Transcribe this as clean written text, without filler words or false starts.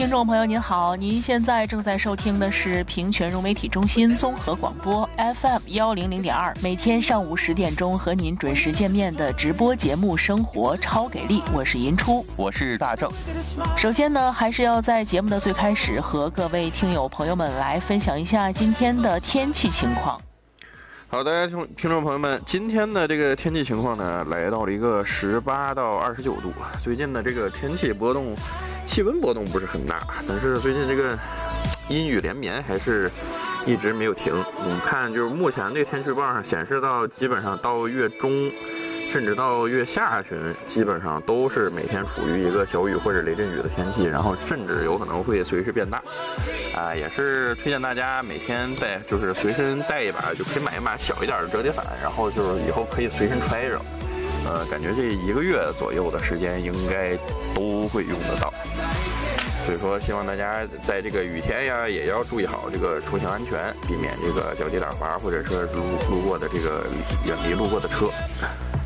听众朋友您好，您现在正在收听的是平泉融媒体中心综合广播 FM100.2，每天上午10点钟和您准时见面的直播节目《生活超给力》，我是银初， 我是大正。 首先呢，还是要在节目的最开始和各位听友朋友们来分享一下今天的天气情况。 好的，听众朋友们，今天的这个天气情况呢，来到了一个18到29度。最近的这个天气波动，气温波动不是很大，但是最近这个阴雨连绵，还是一直没有停。我们看，就是目前这个天气预报上显示到，基本上到月中，甚至到月下旬，基本上都是每天处于一个小雨或者雷阵雨的天气，然后甚至有可能会随时变大。也是推荐大家每天就是随身带一把，就可以买一把小一点的折叠伞，然后就是以后可以随身揣着。感觉这1个月左右的时间应该都会用得到。所以说，希望大家在这个雨天呀，也要注意好这个出行安全，避免这个脚底打滑，或者是路过的这个远离路过的车。